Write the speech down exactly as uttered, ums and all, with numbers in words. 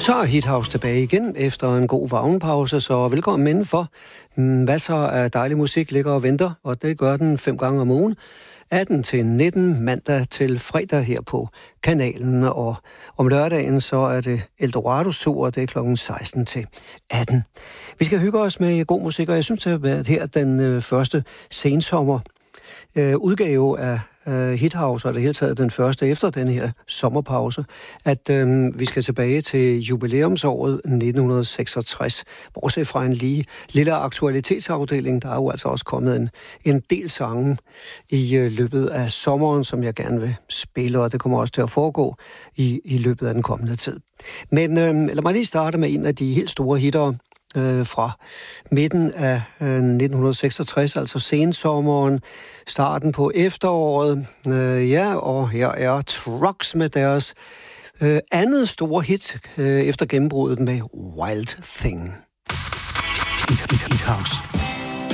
Så er Hit House tilbage igen efter en god vagnpause, så velkommen indenfor. Masser af dejlig musik ligger og venter, og det gør den fem gange om ugen. atten til nitten, mandag til fredag her på kanalen, og om lørdagen så er det Eldorados tur, og det er klokken seksten til atten. Vi skal hygge os med god musik, og jeg synes, at det har været her den øh, første sensommer øh, udgave af øh, Hit House, og det hele taget den første efter den her sommerpause, at øh, vi skal tilbage til jubilæumsåret nitten seksogtres. Bortset fra en lige lille aktualitetsafdeling, der er jo altså også kommet en, en del sange i øh, løbet af sommeren, som jeg gerne vil spille, og det kommer også til at foregå i, i løbet af den kommende tid. Men øh, lad mig lige starte med en af de helt store hitter øh, fra midten af øh, nitten seksogtres, altså sensommeren, starten på efteråret. Øh, ja, og her er Trucks med deres øh, andet store hit øh, efter gennembruddet med Wild Thing. Hit, hit, hit house.